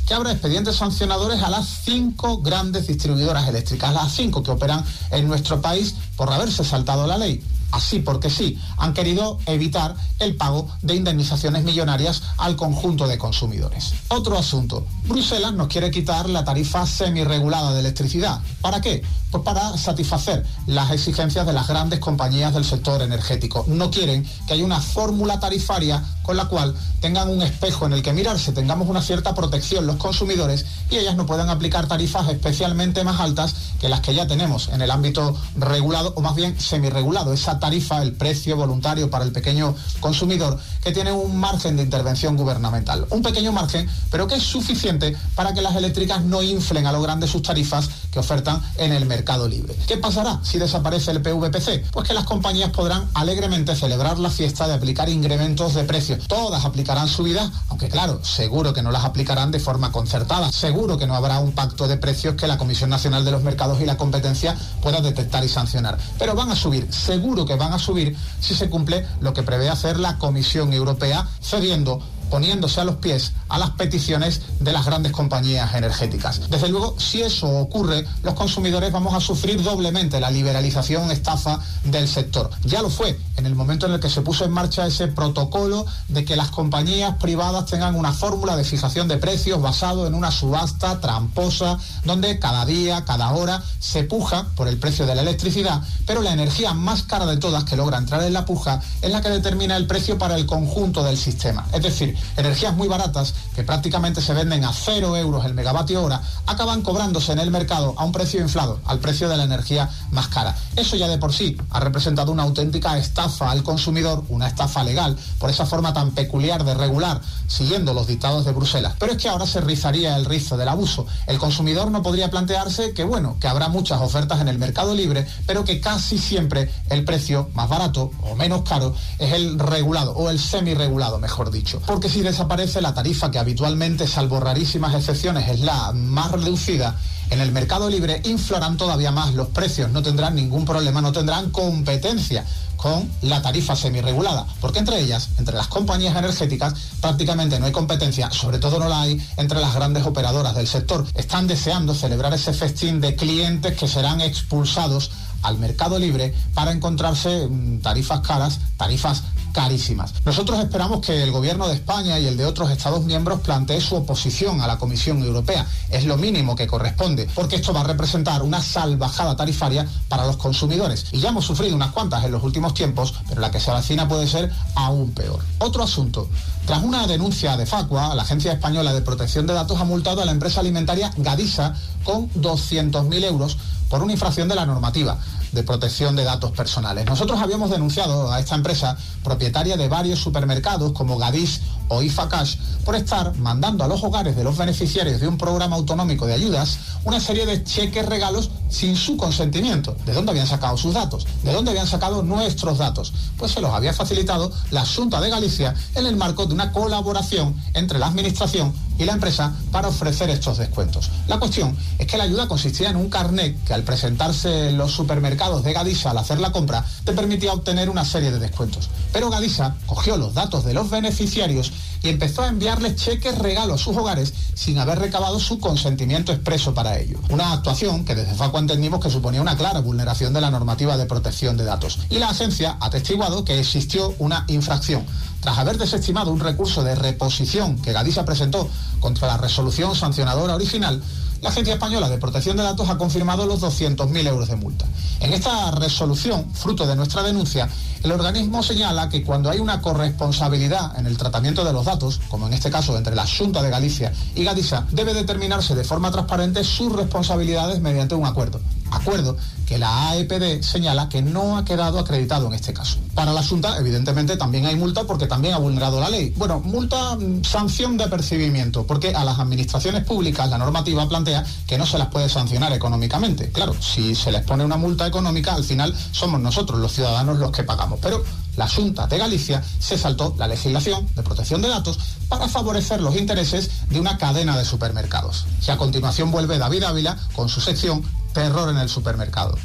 que abra expedientes sancionadores a las 5 grandes distribuidoras eléctricas, las 5 que operan en nuestro país por haberse saltado la ley. Así porque sí, han querido evitar el pago de indemnizaciones millonarias al conjunto de consumidores. Otro asunto, Bruselas nos quiere quitar la tarifa semirregulada de electricidad. ¿Para qué? Pues para satisfacer las exigencias de las grandes compañías del sector energético. No quieren que haya una fórmula tarifaria con la cual tengan un espejo en el que mirarse, tengamos una cierta protección los consumidores y ellas no puedan aplicar tarifas especialmente más altas que las que ya tenemos en el ámbito regulado o más bien semirregulado. Esa tarifa, el precio voluntario para el pequeño consumidor, que tiene un margen de intervención gubernamental. Un pequeño margen, pero que es suficiente para que las eléctricas no inflen a lo grande sus tarifas que ofertan en el mercado libre. ¿Qué pasará si desaparece el PVPC? Pues que las compañías podrán alegremente celebrar la fiesta de aplicar incrementos de precios. Todas aplicarán subidas, aunque claro, seguro que no las aplicarán de forma concertada. Seguro que no habrá un pacto de precios que la Comisión Nacional de los Mercados y la Competencia pueda detectar y sancionar. Pero van a subir, seguro que van a subir si se cumple lo que prevé hacer la Comisión Europea, poniéndose a los pies a las peticiones de las grandes compañías energéticas. Desde luego, si eso ocurre, los consumidores vamos a sufrir doblemente la liberalización estafa del sector. Ya lo fue en el momento en el que se puso en marcha ese protocolo de que las compañías privadas tengan una fórmula de fijación de precios basado en una subasta tramposa, donde cada día, cada hora se puja por el precio de la electricidad, pero la energía más cara de todas que logra entrar en la puja es la que determina el precio para el conjunto del sistema. Es decir, energías muy baratas que prácticamente se venden a 0 euros el megavatio hora acaban cobrándose en el mercado a un precio inflado, al precio de la energía más cara. Eso ya de por sí ha representado una auténtica estafa al consumidor, una estafa legal, por esa forma tan peculiar de regular, siguiendo los dictados de Bruselas. Pero es que ahora se rizaría el rizo del abuso. El consumidor no podría plantearse que habrá muchas ofertas en el mercado libre, pero que casi siempre el precio más barato o menos caro es el regulado, o el semirregulado, mejor dicho. Porque si desaparece la tarifa, que habitualmente, salvo rarísimas excepciones, es la más reducida, en el mercado libre inflarán todavía más los precios, no tendrán ningún problema, no tendrán competencia con la tarifa semirregulada, porque entre ellas, entre las compañías energéticas, prácticamente no hay competencia, sobre todo no la hay entre las grandes operadoras del sector. Están deseando celebrar ese festín de clientes que serán expulsados al mercado libre para encontrarse tarifas caras, tarifas carísimas. Nosotros esperamos que el gobierno de España y el de otros Estados miembros plantee su oposición a la Comisión Europea. Es lo mínimo que corresponde, porque esto va a representar una salvajada tarifaria para los consumidores. Y ya hemos sufrido unas cuantas en los últimos tiempos, pero la que se avecina puede ser aún peor. Otro asunto. Tras una denuncia de Facua, la Agencia Española de Protección de Datos ha multado a la empresa alimentaria Gadisa con 200.000 euros por una infracción de la normativa de protección de datos personales. Nosotros habíamos denunciado a esta empresa, propietaria de varios supermercados como Gadis o IFACash, por estar mandando a los hogares de los beneficiarios de un programa autonómico de ayudas una serie de cheques regalos sin su consentimiento. ¿De dónde habían sacado sus datos? ¿De dónde habían sacado nuestros datos? Pues se los había facilitado la Xunta de Galicia en el marco de una colaboración entre la administración y la empresa para ofrecer estos descuentos. La cuestión es que la ayuda consistía en un carnet que al presentarse en los supermercados de Gadisa al hacer la compra te permitía obtener una serie de descuentos. Pero Gadisa cogió los datos de los beneficiarios y empezó a enviarles cheques regalo a sus hogares sin haber recabado su consentimiento expreso para ello. Una actuación que desde Facua entendimos que suponía una clara vulneración de la normativa de protección de datos. Y la agencia ha atestiguado que existió una infracción. Tras haber desestimado un recurso de reposición que Gadisa presentó contra la resolución sancionadora original, la Agencia Española de Protección de Datos ha confirmado los 200.000 euros de multa. En esta resolución, fruto de nuestra denuncia, el organismo señala que cuando hay una corresponsabilidad en el tratamiento de los datos, como en este caso entre la Xunta de Galicia y Gadisa, debe determinarse de forma transparente sus responsabilidades mediante un acuerdo. Acuerdo que la AEPD señala que no ha quedado acreditado en este caso. Para la Xunta, evidentemente, también hay multa porque también ha vulnerado la ley. Bueno, multa, sanción de apercibimiento, porque a las administraciones públicas la normativa plantea que no se las puede sancionar económicamente. Claro, si se les pone una multa económica, al final somos nosotros, los ciudadanos, los que pagamos. Pero la Xunta de Galicia se saltó la legislación de protección de datos para favorecer los intereses de una cadena de supermercados. Y a continuación vuelve David Ávila con su sección Terror en el supermercado.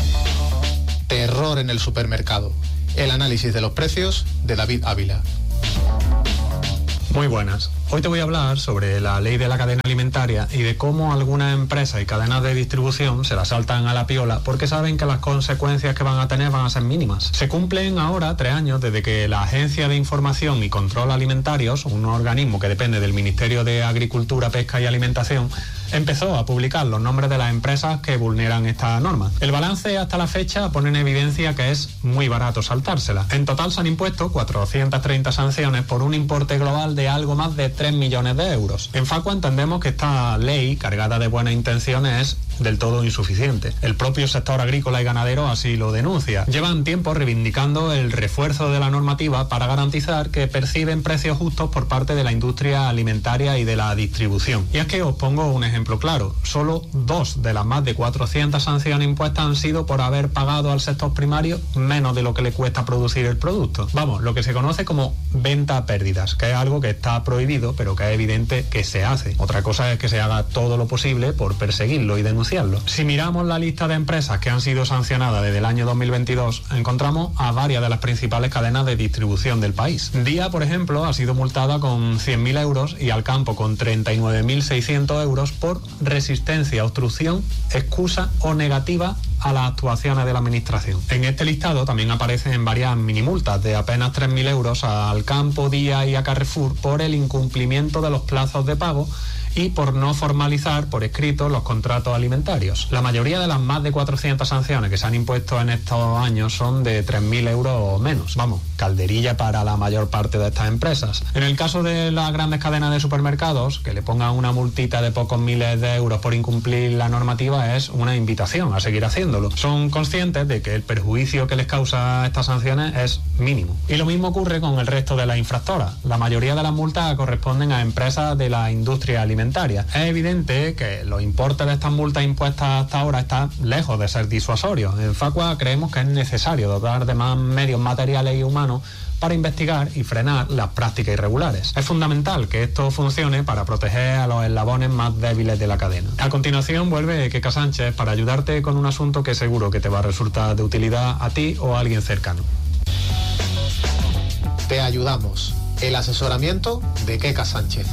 Terror en el supermercado. El análisis de los precios de David Ávila. Muy buenas. Hoy te voy a hablar sobre la ley de la cadena alimentaria y de cómo algunas empresas y cadenas de distribución se la saltan a la piola porque saben que las consecuencias que van a tener van a ser mínimas. Se cumplen ahora 3 años desde que la Agencia de Información y Control Alimentarios, un organismo que depende del Ministerio de Agricultura, Pesca y Alimentación, empezó a publicar los nombres de las empresas que vulneran esta norma. El balance hasta la fecha pone en evidencia que es muy barato saltársela. En total se han impuesto 430 sanciones por un importe global de algo más de 3 millones de euros. En Facua entendemos que esta ley, cargada de buenas intenciones, es del todo insuficiente. El propio sector agrícola y ganadero así lo denuncia. Llevan tiempo reivindicando el refuerzo de la normativa para garantizar que perciben precios justos por parte de la industria alimentaria y de la distribución. Y es que os pongo un ejemplo claro. Solo 2 de las más de 400 sanciones impuestas han sido por haber pagado al sector primario menos de lo que le cuesta producir el producto. Vamos, lo que se conoce como venta a pérdidas, que es algo que está prohibido, pero que es evidente que se hace. Otra cosa es que se haga todo lo posible por perseguirlo y denunciarlo. Si miramos la lista de empresas que han sido sancionadas desde el año 2022, encontramos a varias de las principales cadenas de distribución del país. Día, por ejemplo, ha sido multada con 100.000 euros y Alcampo con 39.600 euros por resistencia, obstrucción, excusa o negativa a las actuaciones de la administración. En este listado también aparecen varias minimultas de apenas 3.000 euros a Alcampo, Día y a Carrefour por el incumplimiento de los plazos de pago y por no formalizar por escrito los contratos alimentarios. La mayoría de las más de 400 sanciones que se han impuesto en estos años son de 3.000 euros o menos. Vamos, calderilla para la mayor parte de estas empresas. En el caso de las grandes cadenas de supermercados, que le pongan una multita de pocos miles de euros por incumplir la normativa es una invitación a seguir haciéndolo. Son conscientes de que el perjuicio que les causa estas sanciones es mínimo. Y lo mismo ocurre con el resto de las infractoras. La mayoría de las multas corresponden a empresas de la industria alimentaria. Es evidente que los importes de estas multas impuestas hasta ahora están lejos de ser disuasorios. En Facua creemos que es necesario dotar de más medios materiales y humanos para investigar y frenar las prácticas irregulares. Es fundamental que esto funcione para proteger a los eslabones más débiles de la cadena. A continuación vuelve Keka Sánchez para ayudarte con un asunto que seguro que te va a resultar de utilidad a ti o a alguien cercano. Te ayudamos. El asesoramiento de Keka Sánchez.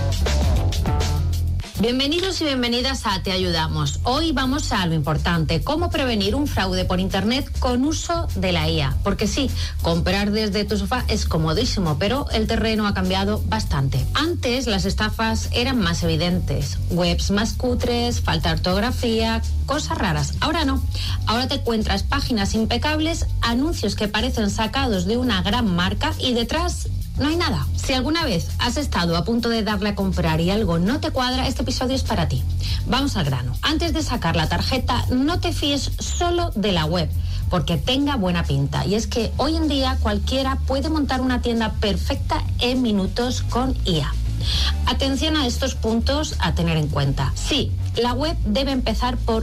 Bienvenidos y bienvenidas a Te Ayudamos. Hoy vamos a lo importante, cómo prevenir un fraude por internet con uso de la IA. Porque sí, comprar desde tu sofá es comodísimo, pero el terreno ha cambiado bastante. Antes las estafas eran más evidentes, webs más cutres, falta de ortografía, cosas raras. Ahora no, ahora te encuentras páginas impecables, anuncios que parecen sacados de una gran marca y detrás no hay nada. Si alguna vez has estado a punto de darle a comprar y algo no te cuadra, este episodio es para ti. Vamos al grano. Antes de sacar la tarjeta, no te fíes solo de la web, porque tenga buena pinta. Y es que hoy en día cualquiera puede montar una tienda perfecta en minutos con IA. Atención a estos puntos a tener en cuenta. Sí, la web debe empezar por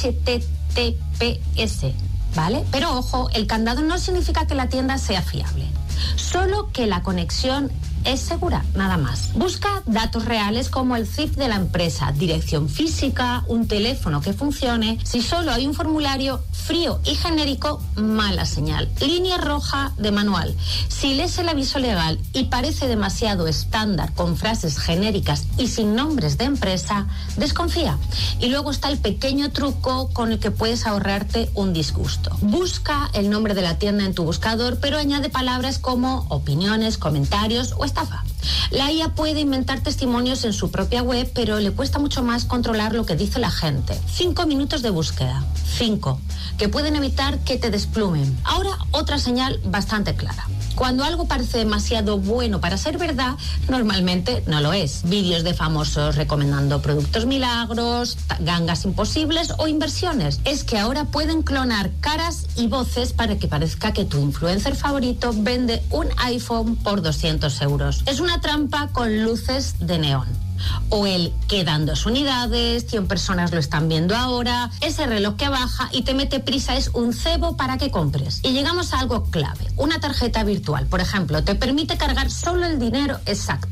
HTTPS, ¿vale? Pero ojo, el candado no significa que la tienda sea fiable. Solo que la conexión es segura, nada más. Busca datos reales como el CIF de la empresa, dirección física, un teléfono que funcione. Si solo hay un formulario frío y genérico, mala señal. Línea roja de manual. Si lees el aviso legal y parece demasiado estándar con frases genéricas y sin nombres de empresa, desconfía. Y luego está el pequeño truco con el que puedes ahorrarte un disgusto. Busca el nombre de la tienda en tu buscador, pero añade palabras como opiniones, comentarios o estafa. La IA puede inventar testimonios en su propia web, pero le cuesta mucho más controlar lo que dice la gente. 5 minutos de búsqueda. 5. Que pueden evitar que te desplumen. Ahora, otra señal bastante clara. Cuando algo parece demasiado bueno para ser verdad, normalmente no lo es. Vídeos de famosos recomendando productos milagros, gangas imposibles o inversiones. Es que ahora pueden clonar caras y voces para que parezca que tu influencer favorito vende un iPhone por 200 euros. Es una trampa con luces de neón. O el quedan 2 unidades, 100 personas lo están viendo ahora, ese reloj que baja y te mete prisa es un cebo para que compres. Y llegamos a algo clave, una tarjeta virtual, por ejemplo, te permite cargar solo el dinero exacto.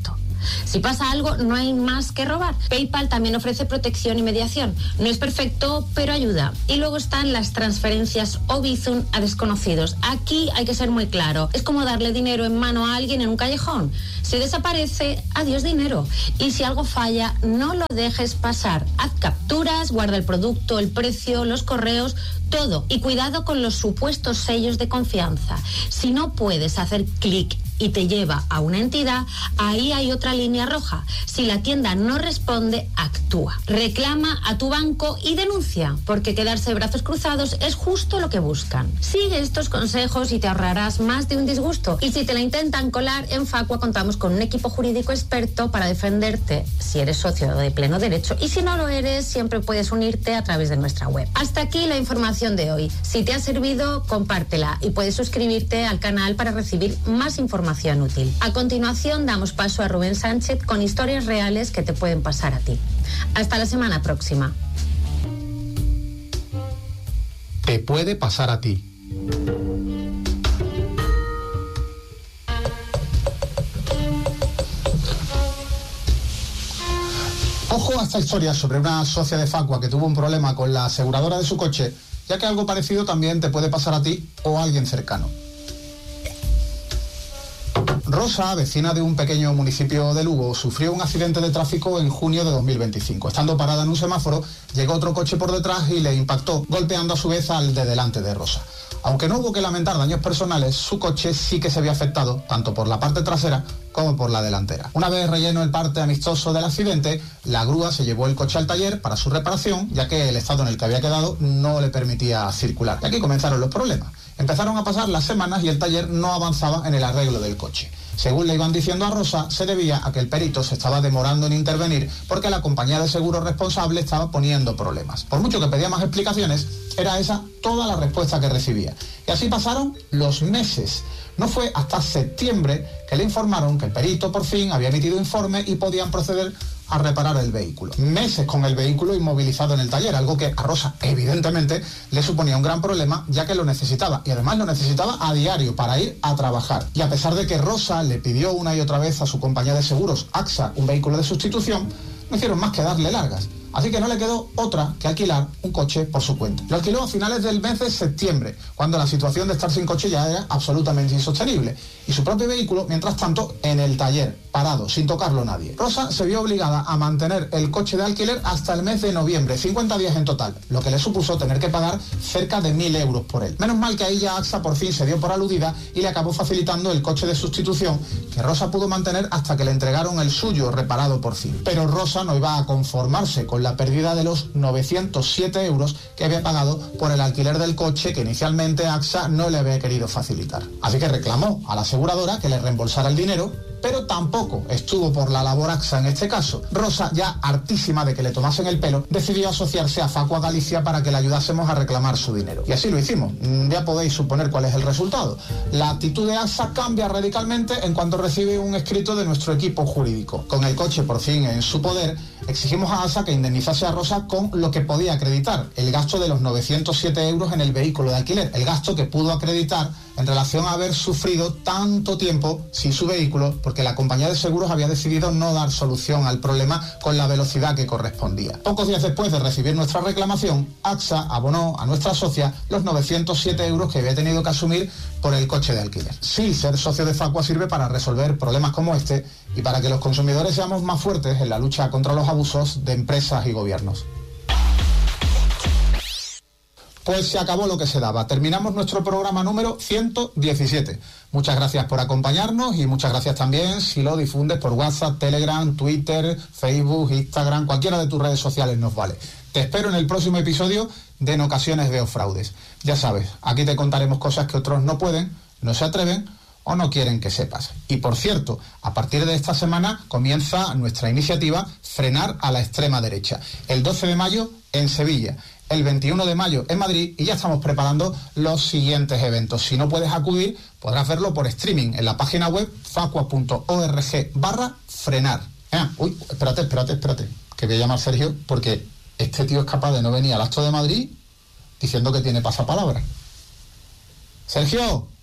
Si pasa algo, no hay más que robar. PayPal también ofrece protección y mediación. No es perfecto, pero ayuda. Y luego están las transferencias o Bizum a desconocidos. Aquí hay que ser muy claro. Es como darle dinero en mano a alguien en un callejón. Si desaparece, adiós dinero. Y si algo falla, no lo dejes pasar. Haz capturas, guarda el producto, el precio, los correos, todo. Y cuidado con los supuestos sellos de confianza. Si no puedes hacer clic y te lleva a una entidad, ahí hay otra línea roja. Si la tienda no responde, actúa. Reclama a tu banco y denuncia, porque quedarse de brazos cruzados es justo lo que buscan. Sigue estos consejos y te ahorrarás más de un disgusto. Y si te la intentan colar, en Facua contamos con un equipo jurídico experto para defenderte si eres socio de pleno derecho, y si no lo eres, siempre puedes unirte a través de nuestra web. Hasta aquí la información de hoy. Si te ha servido, compártela y puedes suscribirte al canal para recibir más información útil. A continuación damos paso a Rubén Sánchez con historias reales que te pueden pasar a ti. Hasta la semana próxima. Te puede pasar a ti. Ojo a esta historia sobre una socia de Facua que tuvo un problema con la aseguradora de su coche, ya que algo parecido también te puede pasar a ti o a alguien cercano. Rosa, vecina de un pequeño municipio de Lugo, sufrió un accidente de tráfico en junio de 2025. Estando parada en un semáforo, llegó otro coche por detrás y le impactó, golpeando a su vez al de delante de Rosa. Aunque no hubo que lamentar daños personales, su coche sí que se vio afectado, tanto por la parte trasera como por la delantera. Una vez relleno el parte amistoso del accidente, la grúa se llevó el coche al taller para su reparación, ya que el estado en el que había quedado no le permitía circular. Y aquí comenzaron los problemas. Empezaron a pasar las semanas y el taller no avanzaba en el arreglo del coche. Según le iban diciendo a Rosa, se debía a que el perito se estaba demorando en intervenir porque la compañía de seguro responsable estaba poniendo problemas. Por mucho que pedía más explicaciones, era esa toda la respuesta que recibía. Y así pasaron los meses. No fue hasta septiembre que le informaron que el perito por fin había emitido informe y podían proceder a reparar el vehículo. Meses con el vehículo inmovilizado en el taller, algo que a Rosa evidentemente le suponía un gran problema, ya que lo necesitaba, y además lo necesitaba a diario para ir a trabajar. Y a pesar de que Rosa le pidió una y otra vez a su compañía de seguros, AXA, un vehículo de sustitución, no hicieron más que darle largas. Así que no le quedó otra que alquilar un coche por su cuenta. Lo alquiló a finales del mes de septiembre, cuando la situación de estar sin coche ya era absolutamente insostenible. Y su propio vehículo, mientras tanto, en el taller, parado, sin tocarlo nadie. Rosa se vio obligada a mantener el coche de alquiler hasta el mes de noviembre, 50 días en total, lo que le supuso tener que pagar cerca de 1.000 euros por él. Menos mal que ahí ya AXA por fin se dio por aludida y le acabó facilitando el coche de sustitución, que Rosa pudo mantener hasta que le entregaron el suyo reparado por fin. Pero Rosa no iba a conformarse con la pérdida de los 907 euros que había pagado por el alquiler del coche que inicialmente AXA no le había querido facilitar. Así que reclamó a la aseguradora que le reembolsara el dinero, pero tampoco estuvo por la labor AXA en este caso. Rosa, ya hartísima de que le tomasen el pelo, decidió asociarse a Facua Galicia para que le ayudásemos a reclamar su dinero. Y así lo hicimos. Ya podéis suponer cuál es el resultado. La actitud de AXA cambia radicalmente en cuanto recibe un escrito de nuestro equipo jurídico. Con el coche por fin en su poder, exigimos a AXA que indemnizase a Rosa con lo que podía acreditar, el gasto de los 907 euros en el vehículo de alquiler, el gasto que pudo acreditar en relación a haber sufrido tanto tiempo sin su vehículo, porque la compañía de seguros había decidido no dar solución al problema con la velocidad que correspondía. Pocos días después de recibir nuestra reclamación, AXA abonó a nuestra socia los 907 euros que había tenido que asumir por el coche de alquiler. Sí, ser socio de Facua sirve para resolver problemas como este y para que los consumidores seamos más fuertes en la lucha contra los abusos de empresas y gobiernos. Pues se acabó lo que se daba. Terminamos nuestro programa número 117. Muchas gracias por acompañarnos y muchas gracias también si lo difundes por WhatsApp, Telegram, Twitter, Facebook, Instagram, cualquiera de tus redes sociales nos vale. Te espero en el próximo episodio de En Ocasiones Veo Fraudes. Ya sabes, aquí te contaremos cosas que otros no pueden, no se atreven o no quieren que sepas. Y por cierto, a partir de esta semana comienza nuestra iniciativa Frenar a la extrema derecha. El 12 de mayo en Sevilla, el 21 de mayo en Madrid y ya estamos preparando los siguientes eventos. Si no puedes acudir, podrás verlo por streaming en la página web facua.org/frenar. Uy, espérate, que voy a llamar a Sergio porque este tío es capaz de no venir al acto de Madrid diciendo que tiene pasapalabra. Sergio.